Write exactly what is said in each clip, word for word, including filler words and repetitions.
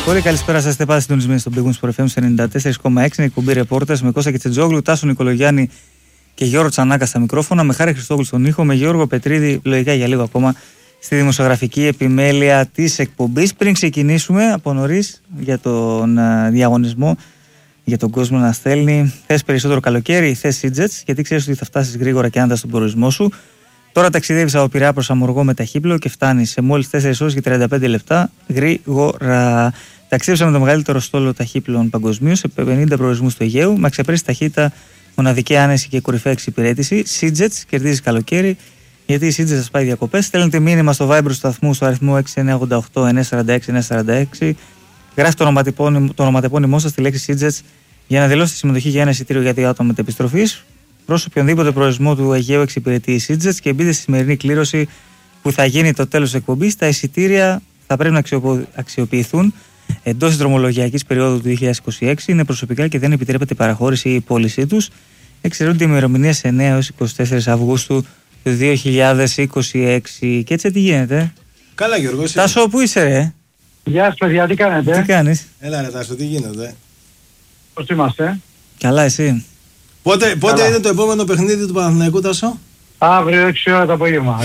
Πολύ καλησπέρα σας, είστε πάντα συντονισμένοι στον Big Wings Sport εφ εμ ενενήντα τέσσερα κόμμα έξι. Είναι εκπομπή ρεπόρτας με Κώστα Κιτσετζόγλου, Τάσο Νικολογιάννη και Γιώργο Τσανάκα στα μικρόφωνα. Με Χάρη Χριστόγλου στον ήχο, με Γιώργο Πετρίδη, λογικά για λίγο ακόμα, στη δημοσιογραφική επιμέλεια της εκπομπής. Πριν ξεκινήσουμε από νωρίς για τον uh, διαγωνισμό, για τον κόσμο να στέλνει, θες περισσότερο καλοκαίρι, θες Σίτζετς, γιατί ξέρεις ότι θα φτάσεις γρήγορα και άντα στον προορισμό σου. Τώρα ταξιδεύεις από Πειραιά προς Αμοργό με ταχύπλοιο και φτάνεις σε μόλις τέσσερις ώρες και τριάντα πέντε λεπτά γρήγορα. Ταξίδεψα με το μεγαλύτερο στόλο ταχύπλων παγκοσμίως σε πενήντα προορισμούς του Αιγαίου, με αξιαπρεπή ταχύτητα, μοναδική άνεση και κορυφαία εξυπηρέτηση. Σίτζετς, κερδίζεις καλοκαίρι, γιατί η Σίτζετς σας πάει διακοπές. Στέλνετε μήνυμα στο Viber του σταθμού στο αριθμό έξι εννιά ογδόντα οκτώ εννιακόσια σαράντα έξι εννιακόσια σαράντα έξι. Γράφτε το ονοματεπώνυμό σας στη λέξη Σίτζετς για να δηλώσετε συμμετοχή για ένα εισιτήριο για δύο άτομα μετεπιστροφής. Προς οποιονδήποτε προορισμό του Αιγαίου εξυπηρετεί η Σίτζετς και μπείτε στη σημερινή κλήρωση που θα γίνει το τέλος της εκπομπής. Τα εισιτήρια θα πρέπει να αξιοποιηθούν εντός της δρομολογιακής περίοδου του δύο χιλιάδες είκοσι έξι. Είναι προσωπικά και δεν επιτρέπεται η παραχώρηση ή η πώλησή τους. Εξαιρούνται οι ημερομηνίες εννέα έως είκοσι τέσσερις Αυγούστου του δύο χιλιάδες είκοσι έξι. Και έτσι τι γίνεται? Καλά, Γιώργο. Τάσο, πού είσαι, ρε? Γεια σας, παιδιά, τι κάνετε? Τι κάνεις? Έλα, ρε Τάσο, τι γίνεται? Πώς είμαστε? Καλά, εσύ? Πότε, πότε είναι το επόμενο παιχνίδι του Παναθηναϊκού, Τάσο? Αύριο έξι ώρα το απόγευμα.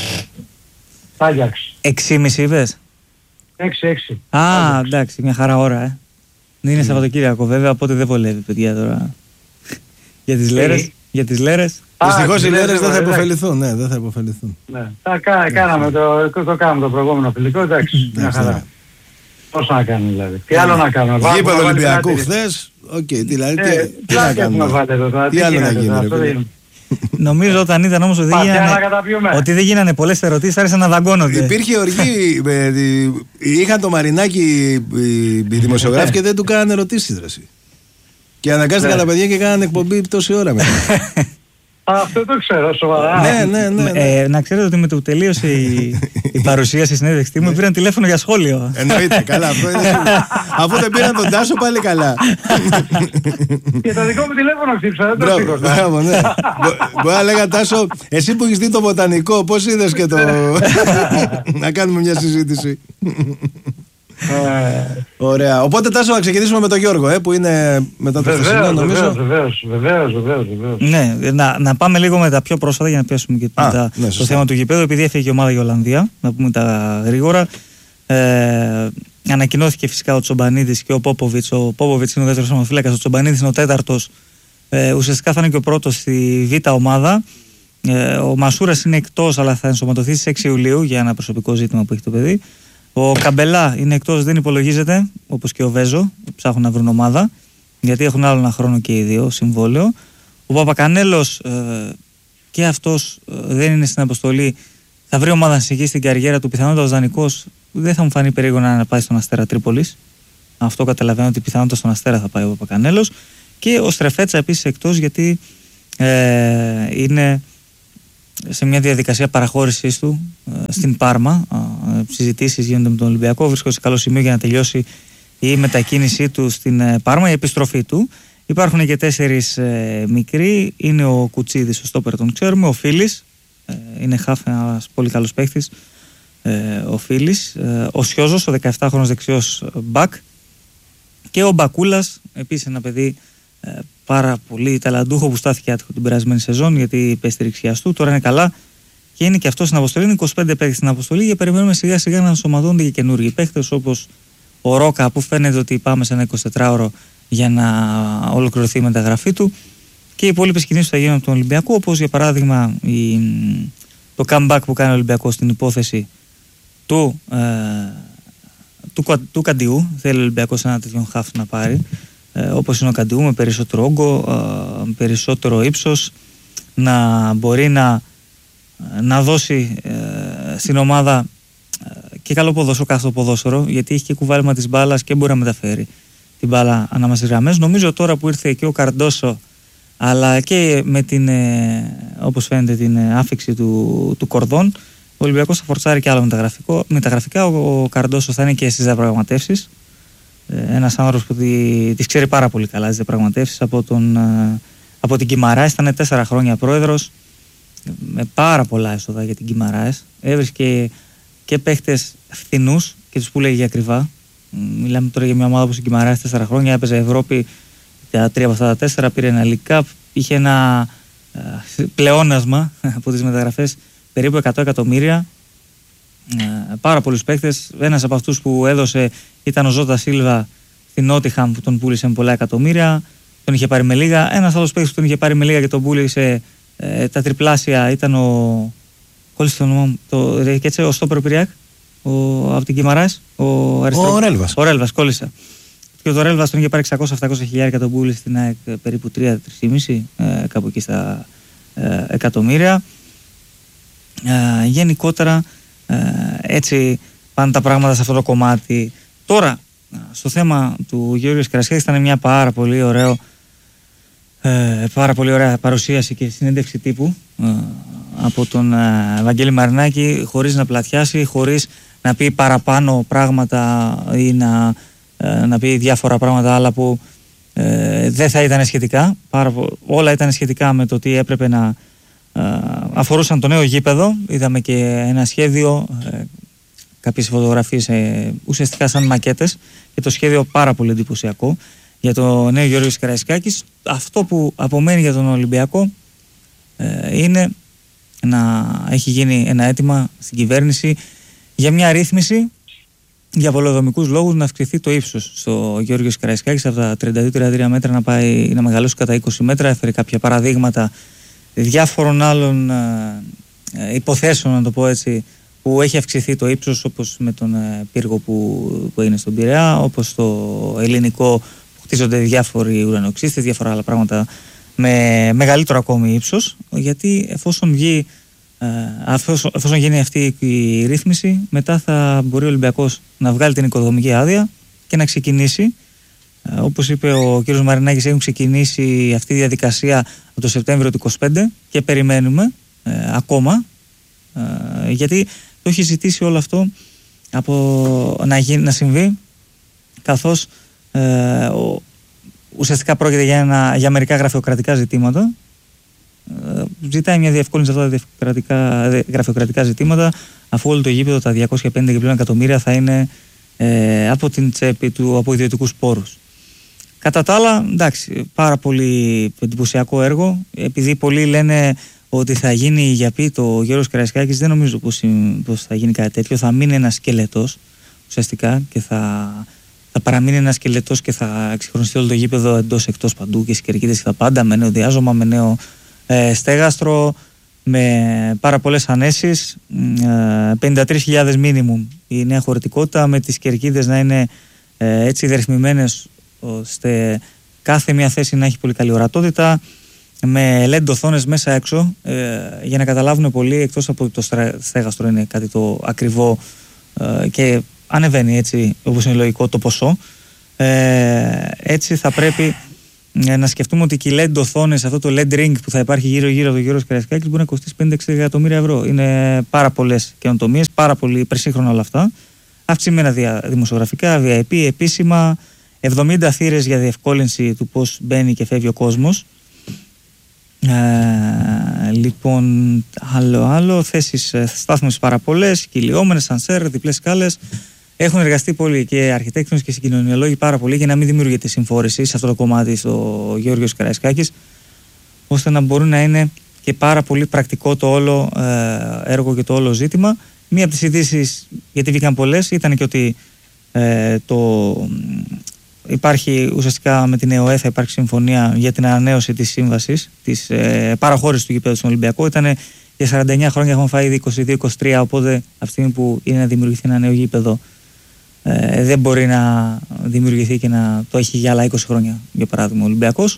Τάγιαξ. έξι και μισή είπες? έξι έξι. Α, εντάξει, μια χαρά ώρα, ε. Είναι mm. Σαββατοκύριακο βέβαια, οπότε δεν βολεύει, παιδιά, τώρα. Για τις λέρες, για τις λέρες. Δυστυχώς οι λέρες δεν θα υποφεληθούν, ναι, δεν θα υποφεληθούν. Ναι, θα κάναμε το, το κάναμε το προηγούμενο φιλικό, εντάξει, μια χαρά. Πώς να κάνουμε δηλαδή? Τι άλλο να κάνουμε? Γήπεδο Ολυμπιακού χθες, οκ, δηλαδή τι να κάνουμε? Τι άλλο να γίνει? Νομίζω όταν ήταν όμως ότι δεν γίνανε, ότι δεν γίνανε πολλές ερωτήσεις, άρχισαν να δαγκώνονται. Υπήρχε οργή, είχαν το Μαρινάκι οι δημοσιογράφοι και δεν του κάνανε ερωτήσεις, δράση. Και αναγκάστηκαν τα παιδιά και κάνανε εκπομπή τόση ώρα μετά. Αυτό το ξέρω, σοβαρά. Ναι, ναι, ναι. Ε, να ξέρετε ότι με το που τελείωσε η, η παρουσίαση στη συνέντευξη μου πήραν τηλέφωνο για σχόλιο. Εννοείται, καλά. Αυτό είναι. Αφού δεν πήραν τον Τάσο, πάλι καλά. Και το δικό μου τηλέφωνο ξύψα, δεν το σήκωσα. Μπράβο, ναι. Μπορεί να λέγα, Τάσο, εσύ που έχεις δει το βοτανικό, πώς είδες και το. Να κάνουμε μια συζήτηση. Ωραία. Οπότε, Τάσο, να ξεκινήσουμε με τον Γιώργο, ε, που είναι μετά το χθεσινό, νομίζω. Βεβαίως, βεβαίως, βεβαίως. Ναι, να, να πάμε λίγο με τα πιο πρόσφατα για να πιάσουμε και Α, τα, ναι, το θέμα του γηπέδου. Επειδή έφυγε η ομάδα για Ολλανδία, να πούμε τα γρήγορα. Ε, ανακοινώθηκε φυσικά ο Τσομπανίδης και ο Πόποβιτς. Ο Πόποβιτς είναι ο δεύτερος ομοφύλακας, ο Τσομπανίδης είναι ο τέταρτος. Ε, ουσιαστικά θα είναι και ο πρώτος στη Β' ομάδα. Ε, ο Μασούρας είναι εκτός, αλλά θα ενσωματωθεί στις έξι Ιουλίου για ένα προσωπικό ζήτημα που έχει το παιδί. Ο Καμπελά είναι εκτός, δεν υπολογίζεται, όπως και ο Βέζο, ψάχνουν να βρουν ομάδα, γιατί έχουν άλλο ένα χρόνο και οι δύο συμβόλαιο. Ο Παπακανέλος ε, και αυτός ε, δεν είναι στην αποστολή, θα βρει ομάδα να συνεχίσει την καριέρα του, πιθανότατα ως δανεικός, δεν θα μου φανεί περίεργο να πάει στον Αστέρα Τρίπολης. Αυτό καταλαβαίνω ότι πιθανότατα στον Αστέρα θα πάει ο Παπακανέλος. Και ο Στρεφέτσα επίσης εκτός, γιατί ε, είναι σε μια διαδικασία παραχώρησης του ε, στην Πάρμα. Ε, συζητήσεις γίνονται με τον Ολυμπιακό. Βρίσκονται σε καλό σημείο για να τελειώσει η μετακίνησή του στην ε, Πάρμα, η επιστροφή του. Υπάρχουν και τέσσερις ε, μικροί. Είναι ο Κουτσίδης, ο στόπερ, τον ξέρουμε. Ο Φίλης, ε, είναι χαφ, ένας πολύ καλός παίχτης. Ε, ο Φίλης. Ε, ο Σιώζος, ο δεκαεφτάχρονος δεξιός μπακ. Και ο Μπακούλας, επίσης ένα παιδί ε, πάρα πολύ ταλαντούχο που στάθηκε άτυχο την περασμένη σεζόν, γιατί είπε στη ρηξιάς του. Τώρα είναι καλά και είναι και αυτό στην αποστολή. Είναι είκοσι πέντε παίκτες στην αποστολή και περιμένουμε σιγά σιγά να ενσωματώνται και καινούργιοι παίκτες, όπως ο Ρόκα, που φαίνεται ότι πάμε σε ένα εικοσιτετράωρο για να ολοκληρωθεί η μεταγραφή του. Και οι υπόλοιπες κινήσεις που θα γίνουν από τον Ολυμπιακό, όπως για παράδειγμα η, το comeback που κάνει ο Ολυμπιακός στην υπόθεση του, ε, του, του Καντιού. Θέλει ο Ολυμπιακός ένα τέτοιο χαφ να πάρει. Ε, όπως είναι ο Καντιού, με περισσότερο όγκο, ε, περισσότερο ύψος, να μπορεί να, να δώσει ε, στην ομάδα ε, και καλό ποδόσφαιρο, κάθε ποδόσφαιρο, γιατί έχει και κουβάλιμα της μπάλας και μπορεί να μεταφέρει την μπάλα ανάμεσα στις γραμμές. Νομίζω τώρα που ήρθε και ο Καρντόσο, αλλά και με την, ε, όπως φαίνεται, την ε, άφηξη του, του Κορδόν, ο Ολυμπιακός θα φορτσάρει και άλλο μεταγραφικά. Ο, ο Καρντόσο θα είναι και στις διαπραγματεύσεις. Ένας άνθρωπος που τις ξέρει πάρα πολύ καλά τις διαπραγματεύσεις από, τον, από την Κιμαράες. Ήταν τέσσερα χρόνια πρόεδρος με πάρα πολλά έσοδα για την Κιμαράες. Έβρισκε και παίχτες φθηνούς και τους πουλέγε για ακριβά. Μιλάμε τώρα για μια ομάδα όπως η Γκιμαράες, τέσσερα χρόνια, έπαιζε Ευρώπη τα τρία από αυτά τα τέσσερα, πήρε ένα League Cup, είχε ένα ε, πλεόνασμα από τις μεταγραφές περίπου εκατό εκατομμύρια. Ε, πάρα πολλούς παίκτες. Ένας από αυτούς που έδωσε ήταν ο Ζώτα Σίλβα στην Νότιχαμ, που τον πούλησε με πολλά εκατομμύρια, τον είχε πάρει με λίγα. Ένας άλλος παίκτης που τον είχε πάρει με λίγα και τον πούλησε ε, τα τριπλάσια ήταν ο. Κόλλησε το όνομα μου, το Ρεκέτσε, ο Στόπερ Πυριάκ, από την Γκιμαράες, ο, ο Ρέλβας. Ο Ρέλβας, κόλλησα. Και ο Ρέλβας τον είχε πάρει εξακόσια επτακόσια χιλιάδες και τον πούλησε στην ΑΕΚ περίπου τρία με τρία κόμμα πέντε, ε, κάπου εκεί στα ε, εκατομμύρια. Ε, γενικότερα ε, έτσι πάνε τα πράγματα σε αυτό το κομμάτι. Τώρα, στο θέμα του Γεώργιου Καραϊσκάκη, ήταν μια πάρα πολύ ωραίο, ε, πάρα πολύ ωραία παρουσίαση και συνέντευξη τύπου ε, από τον ε, Βαγγέλη Μαρινάκη, χωρίς να πλατιάσει, χωρίς να πει παραπάνω πράγματα ή να, ε, να πει διάφορα πράγματα άλλα που ε, δεν θα ήταν σχετικά. Πάρα, όλα ήταν σχετικά με το τι έπρεπε να ε, αφορούσαν το νέο γήπεδο. Είδαμε και ένα σχέδιο, ε, κάποιες φωτογραφίες ε, ουσιαστικά σαν μακέτες, και το σχέδιο πάρα πολύ εντυπωσιακό για το νέο Γεώργιος Καραϊσκάκης. Αυτό που απομένει για τον Ολυμπιακό ε, είναι να έχει γίνει ένα αίτημα στην κυβέρνηση για μια ρύθμιση για πολεοδομικούς λόγους, να αυξηθεί το ύψος στο Γεώργιος Καραϊσκάκης από τα τριάντα δύο τριάντα τρία μέτρα να πάει να μεγαλώσει κατά είκοσι μέτρα. Έφερε κάποια παραδείγματα διάφορων άλλων ε, ε, υποθέσεων, να το πω έτσι, που έχει αυξηθεί το ύψος, όπως με τον ε, πύργο που, που είναι στον Πειραιά, όπως το ελληνικό που χτίζονται διάφοροι ουρανοξύστες, διάφορα άλλα πράγματα με μεγαλύτερο ακόμη ύψος, γιατί εφόσον βγει Εφόσον, εφόσον γίνει αυτή η ρύθμιση, μετά θα μπορεί ο Ολυμπιακός να βγάλει την οικοδομική άδεια και να ξεκινήσει. Όπως είπε ο κ. Μαρινάκης, έχουν ξεκινήσει αυτή η διαδικασία από το Σεπτέμβριο του είκοσι πέντε και περιμένουμε ε, ακόμα, ε, γιατί το έχει ζητήσει όλο αυτό από να, γίνει, να συμβεί, καθώς ε, ο, ουσιαστικά πρόκειται για, ένα, για μερικά γραφειοκρατικά ζητήματα. Ζητάει μια διευκόλυνση σε αυτά τα γραφειοκρατικά, γραφειοκρατικά ζητήματα, αφού όλο το γήπεδο, τα διακόσια πενήντα και πλέον εκατομμύρια, θα είναι ε, από την τσέπη του, από ιδιωτικούς πόρους. Κατά τα άλλα, εντάξει, πάρα πολύ εντυπωσιακό έργο. Επειδή πολλοί λένε ότι θα γίνει η γιαπή το Γεώργιος Καραϊσκάκης, δεν νομίζω πως, πως θα γίνει κάτι τέτοιο. Θα μείνει ένας σκελετός ουσιαστικά και θα, θα παραμείνει ένας σκελετός και θα εξυγχρονιστεί όλο το γήπεδο εντός εκτός παντού, και στις κερκίδες και τα πάντα, με νέο διάζωμα, με νέο Ε, στέγαστρο, με πάρα πολλές ανέσεις, ε, πενήντα τρεις χιλιάδες μίνιμουμ η νέα χωρητικότητα, με τις κερκίδες να είναι ε, έτσι διαρρυθμιμένες ώστε κάθε μια θέση να έχει πολύ καλή ορατότητα, με ελ ι ντι οθόνες μέσα έξω, ε, για να καταλάβουν πολύ, εκτός από το στέγαστρο είναι κάτι το ακριβό ε, και ανεβαίνει έτσι όπως είναι λογικό το ποσό, ε, έτσι θα πρέπει να σκεφτούμε ότι και οι ελ ι ντι οθόνες, αυτό το ελ ι ντι ring που θα υπάρχει γύρω-γύρω από το Γεώργιο Καραϊσκάκης, μπορεί να κοστίσει πενήντα εξήντα εκατομμύρια ευρώ. Είναι πάρα πολλές καινοτομίες, πάρα πολύ υπερσύγχρονα όλα αυτά. Αυξημένα δια, δημοσιογραφικά, βι άι πι, επίσημα, εβδομήντα θύρες για διευκόλυνση του πώς μπαίνει και φεύγει ο κόσμος. Ε, λοιπόν, άλλο, άλλο, θέσεις στάθμευσης πάρα πολλές, κυλιόμενες, σανσέρ, διπλές σκάλες. Έχουν εργαστεί πολύ και αρχιτέκτονες και συγκοινωνιολόγοι πάρα πολύ για να μην δημιουργείται συμφόρηση σε αυτό το κομμάτι στο Γεώργιος Καραϊσκάκης, ώστε να μπορεί να είναι και πάρα πολύ πρακτικό το όλο ε, έργο και το όλο ζήτημα. Μία από τις ειδήσεις, γιατί βγήκαν πολλές, ήταν και ότι ε, το, υπάρχει ουσιαστικά με την ΕΟΕ θα υπάρχει συμφωνία για την ανανέωση της σύμβασης, της ε, παραχώρησης του γηπέδου στον Ολυμπιακό. Ήταν για σαράντα εννέα χρόνια, έχουμε φάει ήδη είκοσι δύο είκοσι τρία, οπότε αυτή τη στιγμή που είναι να δημιουργηθεί ένα νέο γήπεδο, Ε, δεν μπορεί να δημιουργηθεί και να το έχει για άλλα είκοσι χρόνια, για παράδειγμα, ο Ολυμπιακός.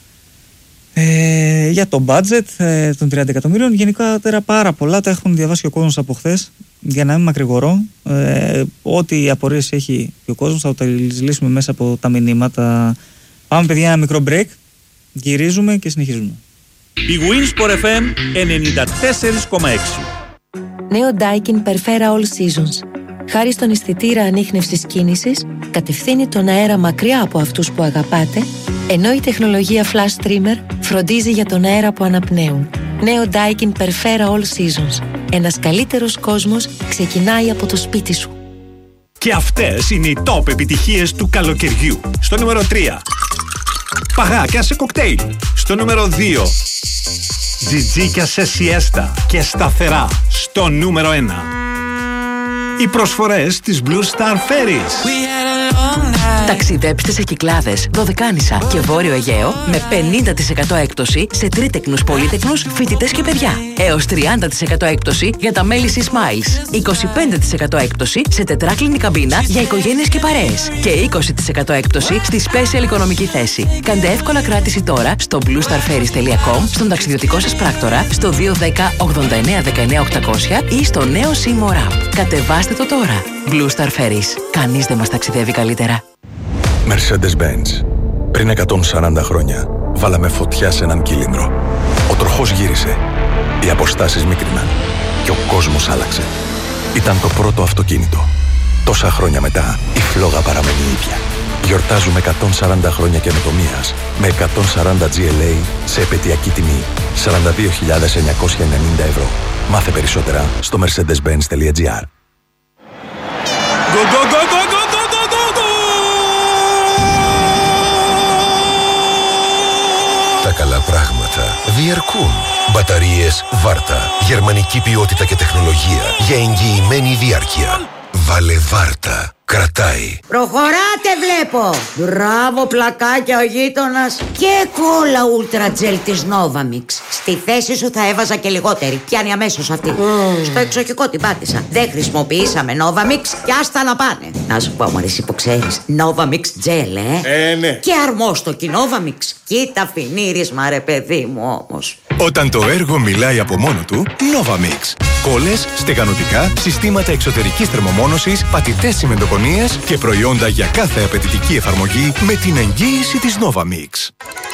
Ε, για το budget ε, των τριάντα εκατομμύριων, γενικότερα πάρα πολλά, τα έχουν διαβάσει ο κόσμος από χθες. Για να μην μακρηγορώ, ε, ό,τι απορίες έχει και ο κόσμος θα τα λύσουμε μέσα από τα μηνύματα. Πάμε, παιδιά, ένα μικρό break, γυρίζουμε και συνεχίζουμε. Η Winsport εφ εμ ενενήντα τέσσερα κόμμα έξι. Νέο Daikin Perfera All Seasons. Χάρη στον αισθητήρα ανίχνευσης κίνησης, κατευθύνει τον αέρα μακριά από αυτούς που αγαπάτε, ενώ η τεχνολογία Flash Trimmer φροντίζει για τον αέρα που αναπνέουν. Νέο Daikin Perfera All Seasons. Ένας καλύτερος κόσμος ξεκινάει από το σπίτι σου. Και αυτές είναι οι top επιτυχίες του καλοκαιριού. Στο νούμερο τρία, παγάκια σε κοκτέιλ. Στο νούμερο δύο, τζιτζίκια σε σιέστα και σταθερά. Στο νούμερο ένα, οι προσφορές της Blue Star Ferries. Ταξιδέψτε σε Κυκλάδες, Δωδεκάνησα και Βόρειο Αιγαίο με πενήντα τοις εκατό έκπτωση σε τρίτεκνους, πολύτεκνους, φοιτητές και παιδιά. Έως τριάντα τοις εκατό έκπτωση για τα μέλη της Smiles. είκοσι πέντε τοις εκατό έκπτωση σε τετράκλινη καμπίνα για οικογένειες και παρέες. Και είκοσι τοις εκατό έκπτωση στη special οικονομική θέση. Κάντε εύκολα κράτηση τώρα στο blue star ferries τελεία com, στον ταξιδιωτικό σας πράκτορα, στο δύο δέκα ογδόντα εννέα δεκαεννέα οκτακόσια ή στο νέο Seymour App. Κατεβάστε το τώρα. Blue Star Ferries. Κανείς δεν μας ταξιδεύει καλύτερα. Mercedes-Benz. Πριν εκατόν σαράντα χρόνια, βάλαμε φωτιά σε έναν κύλινδρο. Ο τροχός γύρισε. Οι αποστάσεις μίκριναν. Και ο κόσμος άλλαξε. Ήταν το πρώτο αυτοκίνητο. Τόσα χρόνια μετά, η φλόγα παραμένει ίδια. Γιορτάζουμε εκατόν σαράντα χρόνια καινοτομίας με εκατόν σαράντα τζι ελ έι σε επαιτειακή τιμή σαράντα δύο χιλιάδες εννιακόσια ενενήντα ευρώ. Μάθε περισσότερα στο mercedes benz τελεία gr. Τα καλά πράγματα διαρκούν. Μπαταρίες Βάρτα. Γερμανική ποιότητα και τεχνολογία για εγγυημένη διάρκεια. Βάλε Βάρτα. Κρατάει. Προχωράτε βλέπω. Μπράβο πλακάκια ο γείτονας. Και κόλλα ούλτρα τζελ της Novamix. Στη θέση σου θα έβαζα και λιγότερη. Πιάνει αμέσως αυτή. Mm. Στο εξοχικό την πάτησα. Δεν χρησιμοποιήσαμε Novamix και άστα να πάνε. Να σου πω μωρή εσύ που ξέρεις. Novamix τζελ ε. Ε ναι. Και αρμόστοκι Novamix. Κοίτα φινίρισμα ρε παιδί μου όμως. Όταν το έργο μιλάει από μόνο του, Novamix. Κόλλες, στεγανοτικά, συστήματα εξωτερικής θερμομόνωσης, πατητές τσιμεντοκονίες και προϊόντα για κάθε απαιτητική εφαρμογή με την εγγύηση της Novamix.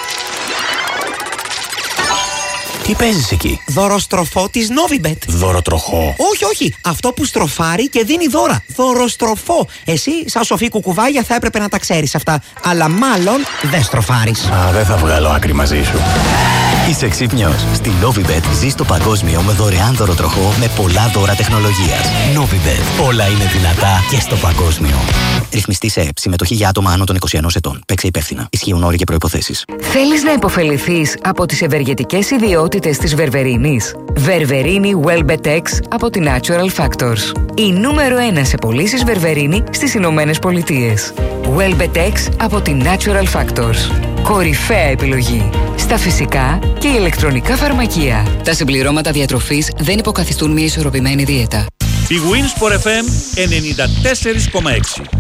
Τι παίζεις εκεί? Δωροστροφό της Novibet. Δωροτροχό? Όχι, όχι. Αυτό που στροφάρει και δίνει δώρα. Δωροστροφό. Εσύ, σαν σοφή κουκουβάγια, θα έπρεπε να τα ξέρεις αυτά. Αλλά μάλλον δεν στροφάρεις. Α, δεν θα βγάλω άκρη μαζί σου. Είσαι ξύπνιος. Στη Novibet ζεις το παγκόσμιο με δωρεάν δωροτροχό με πολλά δώρα τεχνολογίας. Novibet. Όλα είναι δυνατά και στο παγκόσμιο. Ρυθμιστή σε ΕΠ. Συμμετοχή για άτομα άνω των είκοσι ενός ετών. Παίξε υπεύθυνα. Ισχύουν όροι και προϋποθέσεις. Θέλεις να υποφεληθείς από τις ευεργετικές ιδιότητες της βερβερίνης? Βερβερίνη Welbetex από τη Natural Factors. Η νούμερο ένα σε πωλήσεις βερβερίνη στις Ηνωμένες Πολιτείες. Welbetex από τη Natural Factors. Κορυφαία επιλογή στα φυσικά και ηλεκτρονικά φαρμακεία. Τα συμπληρώματα διατροφής δεν υποκαθιστούν μια ισορροπημένη δίαιτα. Η Winsport εφ εμ ενενήντα τέσσερα κόμμα έξι.